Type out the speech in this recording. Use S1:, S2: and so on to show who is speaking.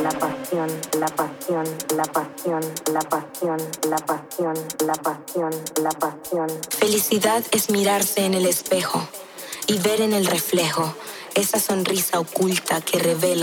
S1: la pasión, la pasión, la pasión, la pasión, la pasión, la pasión, la pasión. Felicidad es mirarse en el espejo y ver en el reflejo esa sonrisa oculta que revela